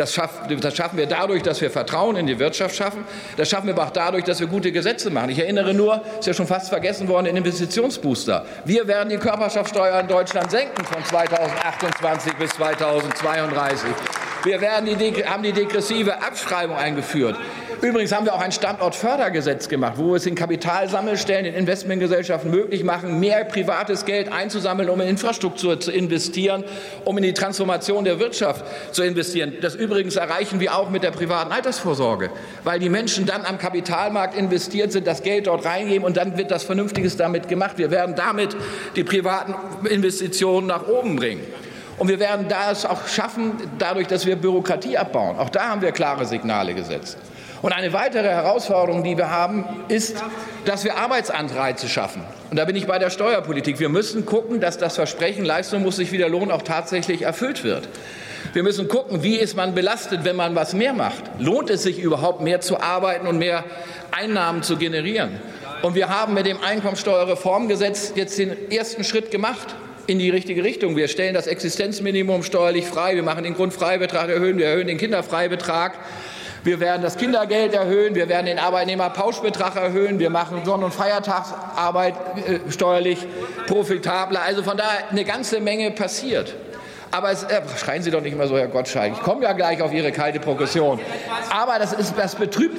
Das schaffen wir dadurch, dass wir Vertrauen in die Wirtschaft schaffen. Das schaffen wir aber auch dadurch, dass wir gute Gesetze machen. Ich erinnere nur, ist ja schon fast vergessen worden, den Investitionsbooster. Wir werden die Körperschaftsteuer in Deutschland senken von 2028 bis 2032. Wir haben die degressive Abschreibung eingeführt. Übrigens haben wir auch ein Standortfördergesetz gemacht, wo wir es den Kapitalsammelstellen, den Investmentgesellschaften möglich machen, mehr privates Geld einzusammeln, um in Infrastruktur zu investieren, um in die Transformation der Wirtschaft zu investieren. Das übrigens erreichen wir auch mit der privaten Altersvorsorge, weil die Menschen dann am Kapitalmarkt investiert sind, das Geld dort reingeben und dann wird das Vernünftiges damit gemacht. Wir werden damit die privaten Investitionen nach oben bringen. Und wir werden das auch schaffen, dadurch, dass wir Bürokratie abbauen. Auch da haben wir klare Signale gesetzt. Und eine weitere Herausforderung, die wir haben, ist, dass wir Arbeitsanreize schaffen. Und da bin ich bei der Steuerpolitik. Wir müssen gucken, dass das Versprechen, Leistung muss sich wieder lohnen, auch tatsächlich erfüllt wird. Wir müssen gucken, wie ist man belastet, wenn man was mehr macht. Lohnt es sich überhaupt, mehr zu arbeiten und mehr Einnahmen zu generieren? Und wir haben mit dem Einkommensteuerreformgesetz jetzt den ersten Schritt gemacht in die richtige Richtung. Wir stellen das Existenzminimum steuerlich frei. Wir machen den Grundfreibetrag erhöhen. Wir erhöhen den Kinderfreibetrag. Wir werden das Kindergeld erhöhen, wir werden den Arbeitnehmerpauschbetrag erhöhen, wir machen Sonn- und Feiertagsarbeit steuerlich profitabler. Also von daher eine ganze Menge passiert. Aber schreien Sie doch nicht immer so, Herr Gottschalk. Ich komme ja gleich auf Ihre kalte Progression. Aber das betrübt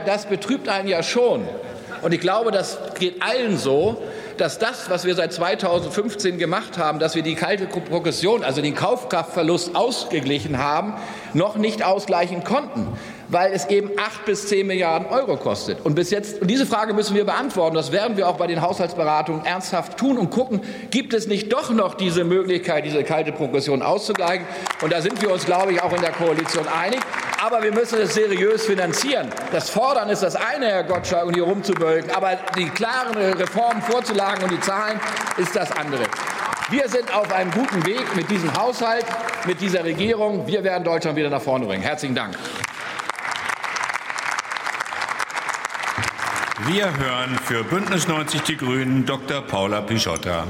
einen ja schon. Und ich glaube, das geht allen so, dass das, was wir seit 2015 gemacht haben, dass wir die kalte Progression, also den Kaufkraftverlust ausgeglichen haben, noch nicht ausgleichen konnten, weil es eben 8 bis 10 Milliarden Euro kostet. Und diese Frage müssen wir beantworten. Das werden wir auch bei den Haushaltsberatungen ernsthaft tun und gucken, gibt es nicht doch noch diese Möglichkeit, diese kalte Progression auszugleichen? Und da sind wir uns, glaube ich, auch in der Koalition einig. Aber wir müssen es seriös finanzieren. Das Fordern ist das eine, Herr Gottschalk, und hier rumzubölken. Aber die klaren Reformen vorzulagen und die Zahlen ist das andere. Wir sind auf einem guten Weg mit diesem Haushalt, mit dieser Regierung. Wir werden Deutschland wieder nach vorne bringen. Herzlichen Dank. Wir hören für Bündnis 90 Die Grünen Dr. Paula Pischotta.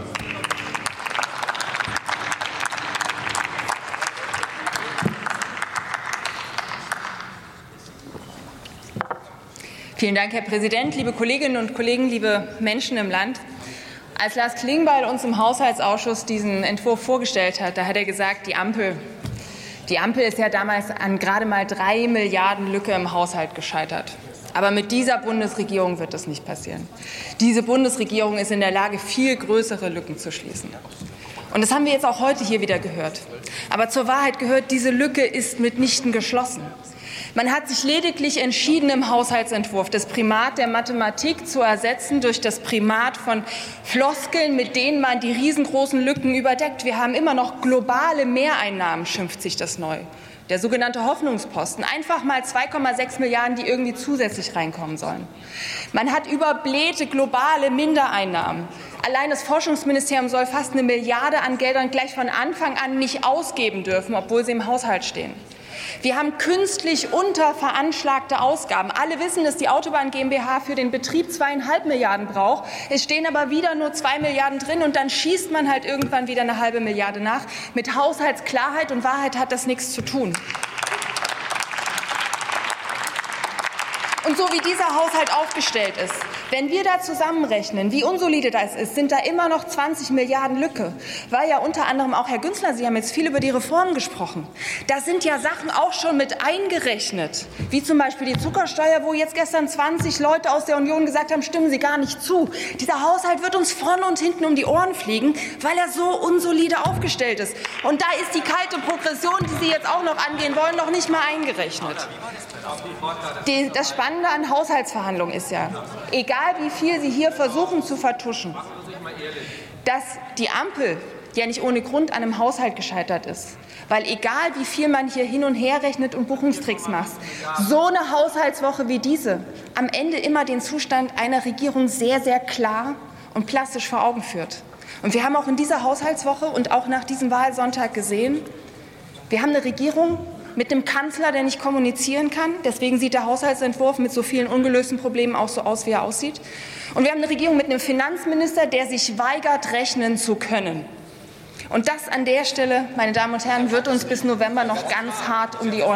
Vielen Dank, Herr Präsident, liebe Kolleginnen und Kollegen, liebe Menschen im Land. Als Lars Klingbeil uns im Haushaltsausschuss diesen Entwurf vorgestellt hat, da hat er gesagt, die Ampel ist ja damals an gerade mal 3 Milliarden Lücke im Haushalt gescheitert. Aber mit dieser Bundesregierung wird das nicht passieren. Diese Bundesregierung ist in der Lage, viel größere Lücken zu schließen. Und das haben wir jetzt auch heute hier wieder gehört. Aber zur Wahrheit gehört, diese Lücke ist mitnichten geschlossen. Man hat sich lediglich entschieden, im Haushaltsentwurf das Primat der Mathematik zu ersetzen durch das Primat von Floskeln, mit denen man die riesengroßen Lücken überdeckt. Wir haben immer noch globale Mehreinnahmen, schimpft sich das neu. Der sogenannte Hoffnungsposten, einfach mal 2,6 Milliarden, die irgendwie zusätzlich reinkommen sollen. Man hat überblähte globale Mindereinnahmen. Allein das Forschungsministerium soll fast 1 Milliarde an Geldern gleich von Anfang an nicht ausgeben dürfen, obwohl sie im Haushalt stehen. Wir haben künstlich unterveranschlagte Ausgaben. Alle wissen, dass die Autobahn GmbH für den Betrieb 2,5 Milliarden braucht. Es stehen aber wieder nur 2 Milliarden drin und dann schießt man halt irgendwann wieder eine halbe Milliarde nach. Mit Haushaltsklarheit und Wahrheit hat das nichts zu tun. Und so wie dieser Haushalt aufgestellt ist, wenn wir da zusammenrechnen, wie unsolide das ist, sind da immer noch 20 Milliarden Lücke. Weil ja unter anderem auch Herr Günzler, Sie haben jetzt viel über die Reformen gesprochen. Da sind ja Sachen auch schon mit eingerechnet, wie zum Beispiel die Zuckersteuer, wo jetzt gestern 20 Leute aus der Union gesagt haben, stimmen Sie gar nicht zu. Dieser Haushalt wird uns vorne und hinten um die Ohren fliegen, weil er so unsolide aufgestellt ist. Und da ist die kalte Progression, die Sie jetzt auch noch angehen wollen, noch nicht mal eingerechnet. Das Spannende an Haushaltsverhandlungen ist ja, egal wie viel Sie hier versuchen zu vertuschen, dass die Ampel ja nicht ohne Grund an einem Haushalt gescheitert ist. Weil egal wie viel man hier hin und her rechnet und Buchungstricks macht, so eine Haushaltswoche wie diese am Ende immer den Zustand einer Regierung sehr, sehr klar und plastisch vor Augen führt. Und wir haben auch in dieser Haushaltswoche und auch nach diesem Wahlsonntag gesehen, wir haben eine Regierung mit einem Kanzler, der nicht kommunizieren kann. Deswegen sieht der Haushaltsentwurf mit so vielen ungelösten Problemen auch so aus, wie er aussieht. Und wir haben eine Regierung mit einem Finanzminister, der sich weigert, rechnen zu können. Und das an der Stelle, meine Damen und Herren, wird uns bis November noch ganz hart um die Ohren